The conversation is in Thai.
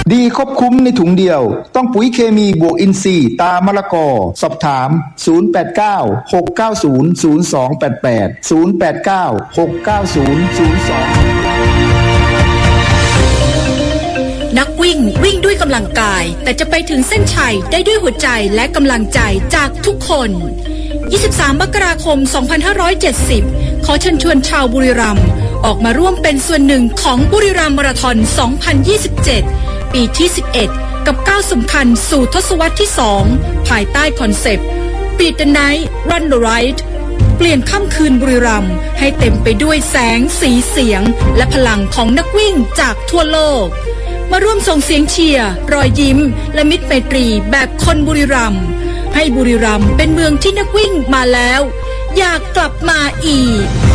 ดีครบคุ้มในถุงเดียวต้องปุ๋ยเคมีบวกอินทรีย์ตามะละกอสอบถาม089 690 0288 089 690 02 นักวิ่งด้วยกำลังกายแต่จะไปถึงเส้นชัยได้ด้วยหัวใจและกำลังใจจากทุกคน23 มกราคม 2570 ขอเชิญชวนชาวบุรีรัมย์ออกมาร่วมเป็นส่วนหนึ่งของบุรีรัมย์มาราธอน 2027 ปีที่ 11 กับก้าวสำคัญสู่ทศวรรษที่ 2 ภายใต้คอนเซปต์ Beat the Night Run the Right เปลี่ยนค่ำคืนบุรีรัมย์ให้เต็มไปด้วยแสงสีเสียงและพลังของนักวิ่งจากทั่วโลกมาร่วมส่งเสียงเชียร์รอยยิ้มและมิตรไมตรีแบบคนบุรีรัมย์ให้บุรีรัมย์เป็นเมืองที่นักวิ่งมาแล้วอยากกลับมาอีก